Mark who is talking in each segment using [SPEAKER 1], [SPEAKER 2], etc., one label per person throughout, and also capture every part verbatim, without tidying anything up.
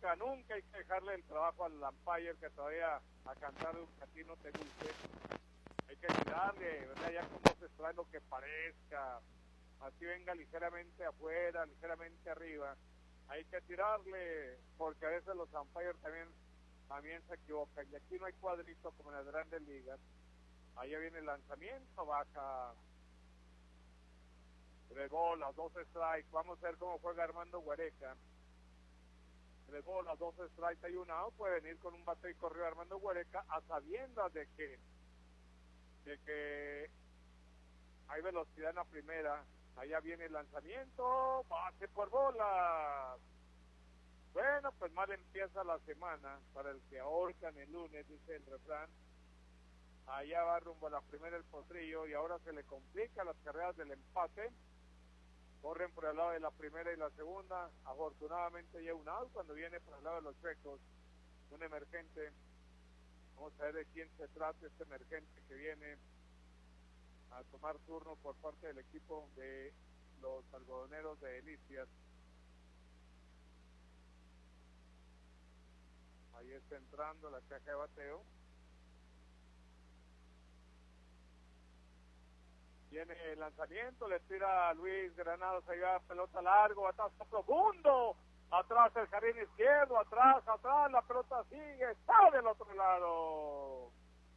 [SPEAKER 1] nunca, nunca hay que dejarle el trabajo al umpire que todavía a cantar un catino te guste. Hay que tirarle, ¿verdad? Ya como se trae lo que parezca, así venga ligeramente afuera, ligeramente arriba. Hay que tirarle, porque a veces los umpires también, también se equivocan. Y aquí no hay cuadrito como en las grandes ligas. Allá viene el lanzamiento, baja tres bolas, dos strikes. Vamos a ver cómo juega Armando Guareca. Tres bolas, dos strikes, hay un out. Puede venir con un bate y corrió Armando Guareca a sabiendas de que de que hay velocidad en la primera. Allá viene el lanzamiento, base por bolas. Bueno, pues mal empieza la semana para el que ahorcan el lunes, dice el refrán. Allá va rumbo a la primera el potrillo y ahora se le complica las carreras del empate. Corren por el lado de la primera y la segunda. Afortunadamente ya un out cuando viene por el lado de los Chuecos. Un emergente. Vamos a ver de quién se trata este emergente que viene a tomar turno por parte del equipo de los algodoneros de Delicias. Ahí está entrando la caja de bateo. Viene el lanzamiento, le tira a Luis Granados, ahí va pelota largo, batazo profundo, atrás el jardín izquierdo, atrás, atrás, la pelota sigue, está del otro lado.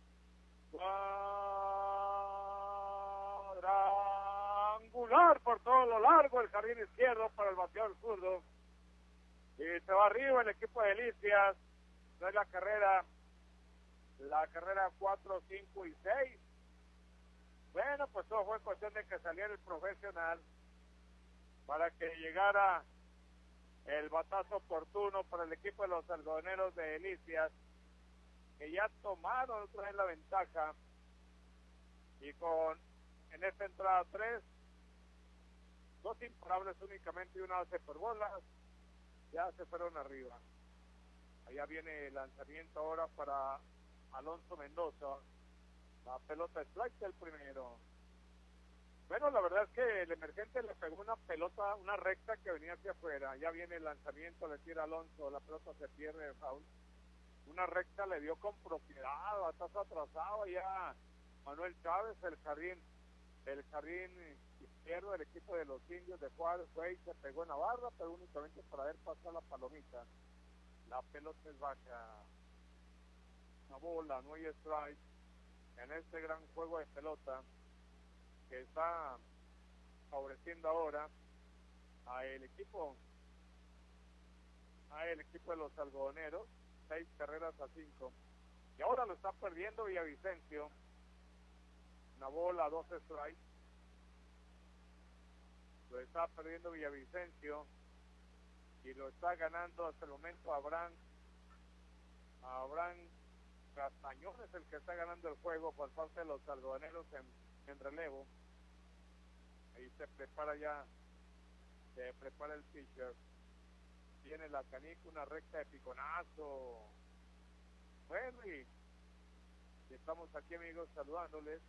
[SPEAKER 1] Cuadrangular por todo lo largo, el jardín izquierdo para el bateador zurdo. Y se va arriba el equipo de Delicias, no es la carrera, la carrera cuatro, cinco y seis. Bueno, pues todo fue cuestión de que saliera el profesional para que llegara el batazo oportuno para el equipo de los algodoneros de Delicias, que ya tomaron otra vez la ventaja y con en esta entrada tres, dos imparables únicamente y una base por bolas, ya se fueron arriba. Allá viene el lanzamiento ahora para Alonso Mendoza. La pelota strike el primero. Bueno, la verdad es que el emergente le pegó una pelota, una recta que venía hacia afuera. Ya viene el lanzamiento, le tira Alonso, la pelota se pierde de foul. Una recta le dio con propiedad, batazo atrasado ya Manuel Chávez, el jardín, el jardín izquierdo del equipo de los Indios de Juárez, fue y se pegó en la barra, pero únicamente para ver pasar la palomita. La pelota es baja. Una bola, no hay strike en este gran juego de pelota que está favoreciendo ahora a el equipo a el equipo de los algodoneros, seis carreras a cinco, y ahora lo está perdiendo Villavicencio. Una bola, dos strikes, lo está perdiendo Villavicencio y lo está ganando hasta el momento Abraham Abraham Castañón, es el que está ganando el juego por parte de los algodoneros en, en relevo. Ahí se prepara ya, se prepara el pitcher. Viene la canica, una recta de piconazo. Bueno, y, y estamos aquí, amigos, saludándoles.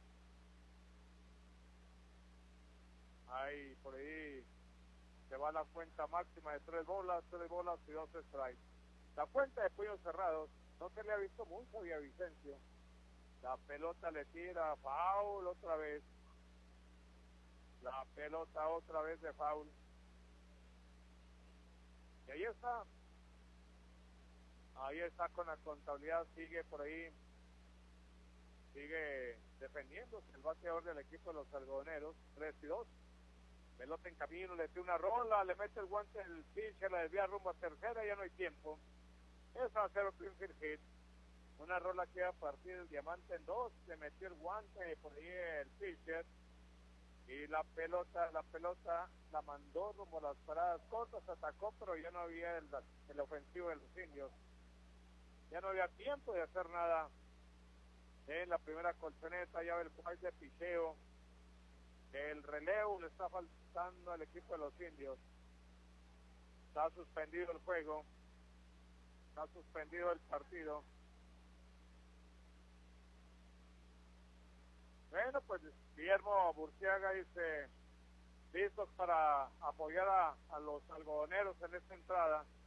[SPEAKER 1] Ahí, por ahí, se va la cuenta máxima de tres bolas, tres bolas y dos strikes. La cuenta de puños cerrados. No se le ha visto mucho a Villavicencio. La pelota le tira a foul otra vez. La pelota otra vez de foul. Y ahí está. Ahí está con la contabilidad. Sigue por ahí. Sigue defendiéndose el bateador del equipo de los algodoneros. tres y dos. Pelota en camino. Le tira una rola. Le mete el guante el pitcher. La desvía rumbo a tercera. Ya no hay tiempo. Es a cero Greenfield hit. Una rola que a partir del diamante en dos, se metió el guante por ahí el pitcher y la pelota, la pelota la mandó rumbo a las paradas cortas, atacó, pero ya no había el, el ofensivo de los Indios. Ya no había tiempo de hacer nada en la primera colchoneta. Ya ve el cual de picheo. El relevo le está faltando al equipo de los Indios. Está suspendido el juego. Está suspendido el partido. Bueno, pues Guillermo Burciaga dice listos para apoyar a, a los algodoneros en esta entrada.